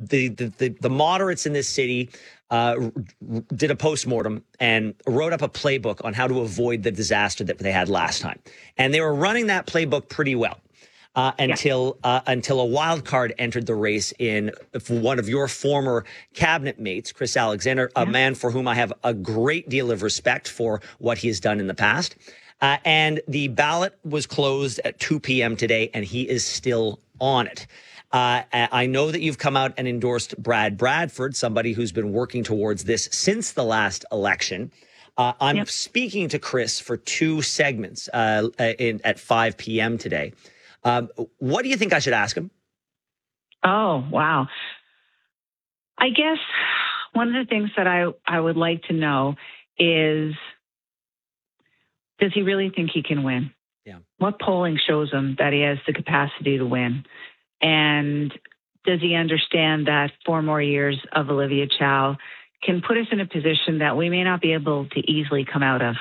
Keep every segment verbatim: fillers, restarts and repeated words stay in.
the, the, the, the moderates in this city uh, r- did a postmortem and wrote up a playbook on how to avoid the disaster that they had last time. And they were running that playbook pretty well. Uh, until yeah. uh, until a wild card entered the race in one of your former cabinet mates, Chris Alexander, yeah. a man for whom I have a great deal of respect for what he has done in the past. Uh, and the ballot was closed at two p.m. today, and he is still on it. Uh, I know that you've come out and endorsed Brad Bradford, somebody who's been working towards this since the last election. Uh, I'm yep. speaking to Chris for two segments uh, in, at five p.m. today. Um, what do you think I should ask him? Oh, wow. I guess one of the things that I, I would like to know is, does he really think he can win? Yeah. What polling shows him that he has the capacity to win? And does he understand that four more years of Olivia Chow can put us in a position that we may not be able to easily come out of?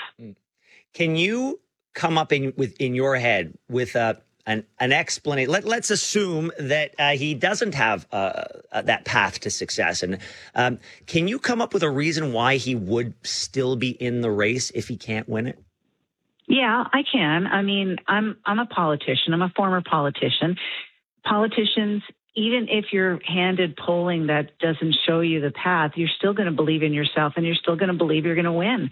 Can you come up in with in your head with a An, an explanation? Let, let's assume that uh, he doesn't have uh, uh, that path to success. And um, can you come up with a reason why he would still be in the race if he can't win it? Yeah, I can. I mean, I'm I'm a politician. I'm a former politician. Politicians, even if you're handed polling that doesn't show you the path, you're still going to believe in yourself and you're still going to believe you're going to win.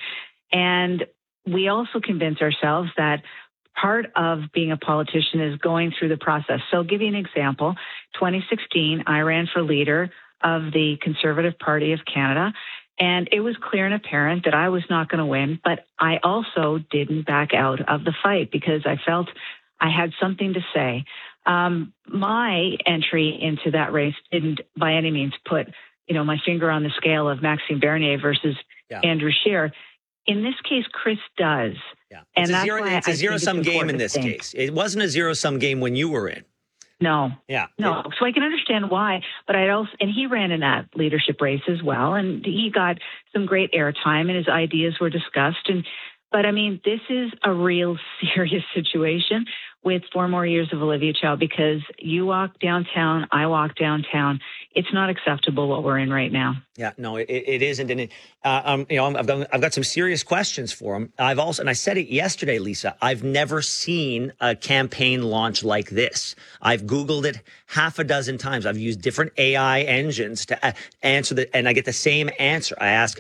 And we also convince ourselves that part of being a politician is going through the process. So I'll give you an example. twenty sixteen, I ran for leader of the Conservative Party of Canada, and it was clear and apparent that I was not going to win, but I also didn't back out of the fight because I felt I had something to say. Um, my entry into that race didn't by any means put, you know, my finger on the scale of Maxime Bernier versus yeah. Andrew Scheer. In this case, Chris does. Yeah. It's and a, that's zero, why it's a zero-sum game in this think. case. It wasn't a zero-sum game when you were in. No. Yeah. No. It, so I can understand why, but I also, and he ran in that leadership race as well, and he got some great airtime and his ideas were discussed. And, but I mean, this is a real serious situation with four more years of Olivia Chow because you walk downtown, I walk downtown. It's not acceptable what we're in right now. Yeah, no, it, it isn't. And it, uh, um, you know, I've got I've got some serious questions for him. I've also, and I said it yesterday, Lisa. I've never seen a campaign launch like this. I've Googled it half a dozen times. I've used different A I engines to uh, answer the, and I get the same answer. I ask,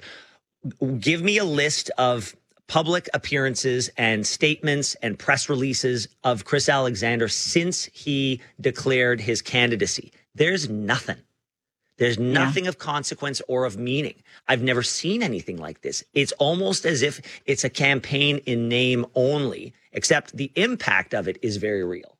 give me a list of public appearances and statements and press releases of Chris Alexander since he declared his candidacy. There's nothing. There's nothing yeah. of consequence or of meaning. I've never seen anything like this. It's almost as if it's a campaign in name only, except the impact of it is very real.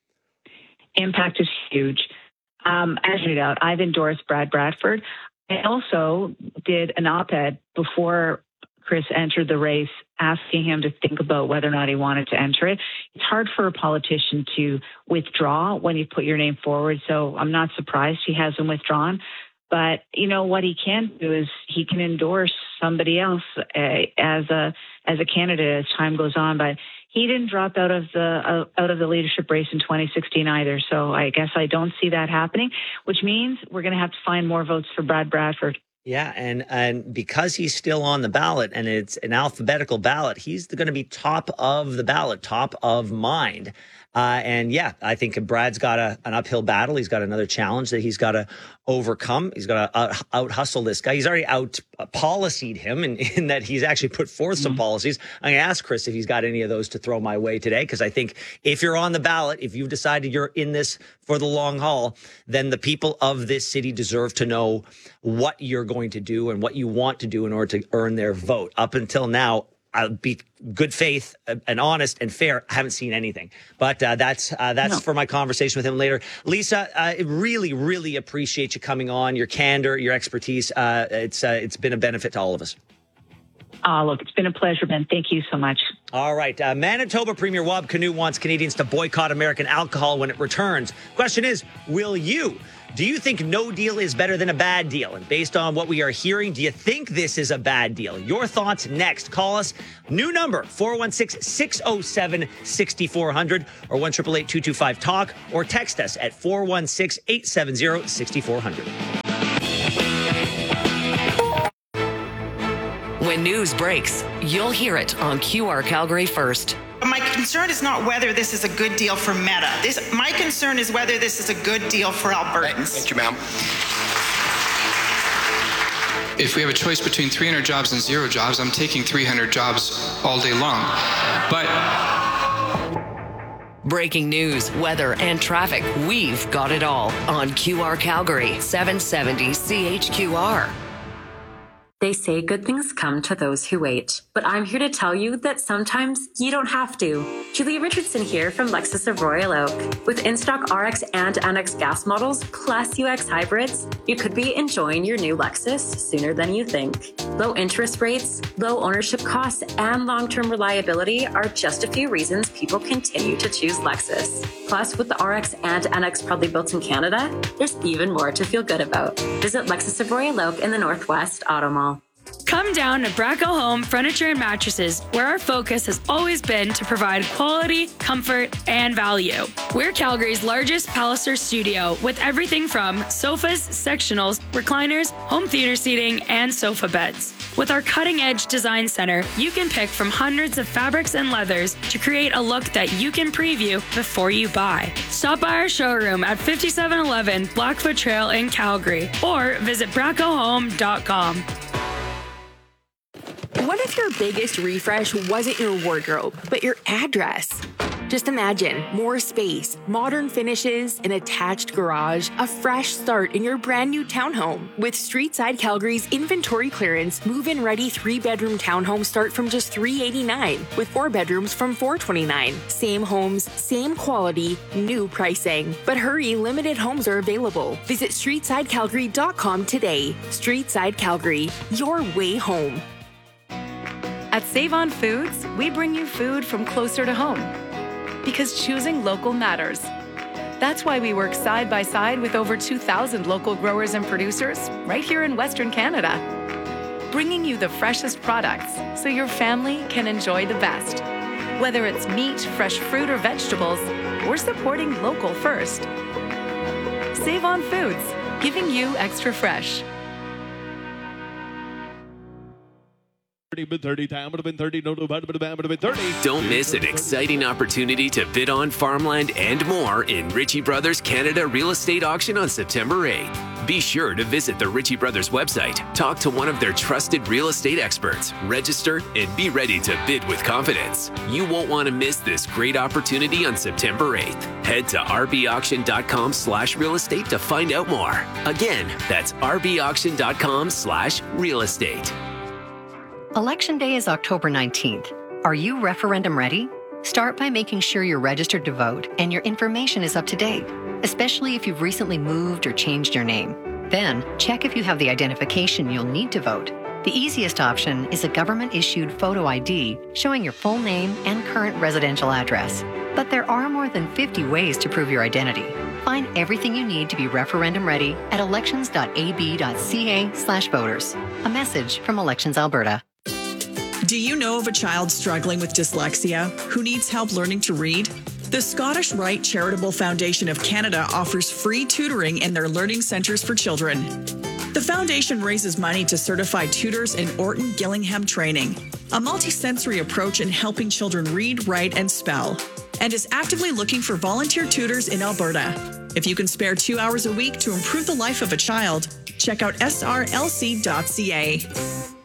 Impact is huge. Um, as you know, I've endorsed Brad Bradford. I also did an op-ed before Chris entered the race, asking him to think about whether or not he wanted to enter it. It's hard for a politician to withdraw when you put your name forward, so I'm not surprised he hasn't withdrawn. But, you know, what he can do is he can endorse somebody else uh, as a as a candidate as time goes on. But he didn't drop out of the uh, out of the leadership race in twenty sixteen either. So I guess I don't see that happening, which means we're going to have to find more votes for Brad Bradford. Yeah, and and because he's still on the ballot and it's an alphabetical ballot, he's going to be top of the ballot, top of mind. Uh, and yeah, I think Brad's got a, an uphill battle. He's got another challenge that he's got to overcome. He's got to out, out hustle this guy. He's already out uh, policied him in, in that he's actually put forth some mm-hmm. policies. I'm going to ask Chris if he's got any of those to throw my way today, because I think if you're on the ballot, if you've decided you're in this for the long haul, then the people of this city deserve to know what you're going to do and what you want to do in order to earn their vote. Up until now, I'll be good faith and honest and fair. I haven't seen anything, but uh, that's uh, that's no. for my conversation with him later. Lisa, I really, really appreciate you coming on. Your candor, your expertise. Uh, it's uh, it's been a benefit to all of us. Oh, look, it's been a pleasure, Ben. Thank you so much. All right. Uh, Manitoba Premier Wab Kinew wants Canadians to boycott American alcohol when it returns. Question is, will you? Do you think no deal is better than a bad deal? And based on what we are hearing, do you think this is a bad deal? Your thoughts next. Call us. New number, four one six, six oh seven, six four zero zero or one eight eight eight, two two five, talk, or text us at four one six, eight seven zero, six four zero zero. When news breaks, you'll hear it on Q R Calgary first. My concern is not whether this is a good deal for Meta. This, my concern is whether this is a good deal for Albertans. Thank you, ma'am. If we have a choice between three hundred jobs and zero jobs, I'm taking three hundred jobs all day long. But breaking news, weather, and traffic. We've got it all on Q R Calgary, seven seventy C H Q R. They say good things come to those who wait, but I'm here to tell you that sometimes you don't have to. Julia Richardson here from Lexus of Royal Oak. With in-stock R X and N X gas models plus U X hybrids, you could be enjoying your new Lexus sooner than you think. Low interest rates, low ownership costs, and long-term reliability are just a few reasons people continue to choose Lexus. Plus, with the R X and N X proudly built in Canada, there's even more to feel good about. Visit Lexus of Royal Oak in the Northwest Auto Mall. Come down to Bracco Home Furniture and Mattresses, where our focus has always been to provide quality, comfort, and value. We're Calgary's largest Palliser studio with everything from sofas, sectionals, recliners, home theater seating, and sofa beds. With our cutting-edge design center, you can pick from hundreds of fabrics and leathers to create a look that you can preview before you buy. Stop by our showroom at fifty-seven eleven Blackfoot Trail in Calgary or visit bracco home dot com. What if your biggest refresh wasn't your wardrobe, but your address? Just imagine more space, modern finishes, an attached garage, a fresh start in your brand new townhome. With Streetside Calgary's inventory clearance, move-in ready three-bedroom townhomes start from just three hundred eighty-nine dollars, with four bedrooms from four hundred twenty-nine dollars. Same homes, same quality, new pricing. But hurry, limited homes are available. Visit streetside calgary dot com today. Streetside Calgary, your way home. At Save On Foods, we bring you food from closer to home. Because choosing local matters. That's why we work side by side with over two thousand local growers and producers right here in Western Canada. Bringing you the freshest products so your family can enjoy the best. Whether it's meat, fresh fruit, or vegetables, we're supporting local first. Save On Foods, giving you extra fresh. thirty time would have been thirty. No, no, would have been thirty. Don't miss an exciting opportunity to bid on farmland and more in Ritchie Brothers Canada Real Estate Auction on September eighth. Be sure to visit the Ritchie Brothers website, talk to one of their trusted real estate experts, register, and be ready to bid with confidence. You won't want to miss this great opportunity on September eighth. Head to rbauction.com slash real estate to find out more. Again, that's rbauction.com slash real estate. Election Day is October nineteenth. Are you referendum ready? Start by making sure you're registered to vote and your information is up to date, especially if you've recently moved or changed your name. Then, check if you have the identification you'll need to vote. The easiest option is a government-issued photo I D showing your full name and current residential address. But there are more than fifty ways to prove your identity. Find everything you need to be referendum ready at elections dot a b dot c a slash voters. A message from Elections Alberta. Do you know of a child struggling with dyslexia who needs help learning to read? The Scottish Rite Charitable Foundation of Canada offers free tutoring in their learning centres for children. The foundation raises money to certify tutors in Orton Gillingham training, a multisensory approach in helping children read, write, and spell, and is actively looking for volunteer tutors in Alberta. If you can spare two hours a week to improve the life of a child, check out s r l c dot c a.